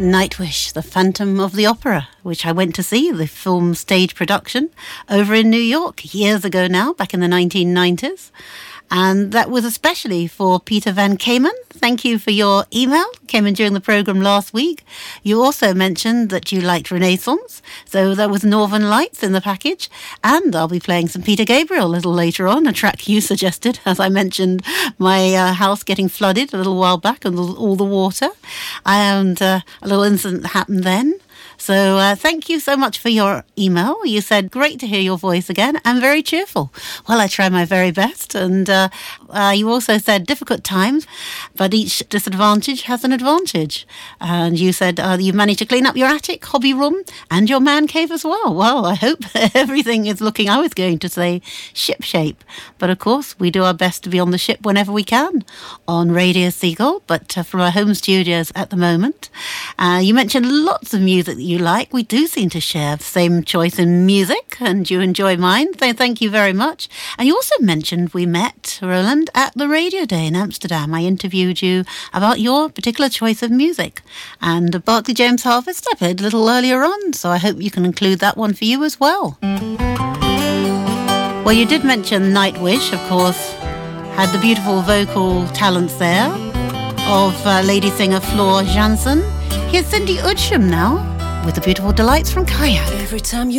Nightwish, the Phantom of the Opera, which I went to see, the film stage production, over in New York years ago now, back in the 1990s. And that was especially for Peter Van Kamen. Thank you for your email. Came in during the programme last week. You also mentioned that you liked Renaissance. So there was Northern Lights in the package. And I'll be playing some Peter Gabriel a little later on, a track you suggested. As I mentioned, my house getting flooded a little while back and all the water. And a little incident happened then. So thank you so much for your email. You said, great to hear your voice again and very cheerful. Well, I try my very best. And you also said difficult times, but each disadvantage has an advantage. And you said you've managed to clean up your attic, hobby room and your man cave as well. Well, I hope everything is looking, I was going to say, ship shape. But of course, we do our best to be on the ship whenever we can on Radio Seagull, but from our home studios at the moment. You mentioned lots of music that you like. We do seem to share the same choice in music, and you enjoy mine. So thank you very much. And you also mentioned we met, Roland, at the Radio Day in Amsterdam. I interviewed you about your particular choice of music. And Barclay James Harvest, I played a little earlier on, so I hope you can include that one for you as well. Well, you did mention Nightwish, of course, had the beautiful vocal talents there of lady singer Floor Jansen. Here's Cindy Udsham now with the beautiful Delights from Kayak. Every time you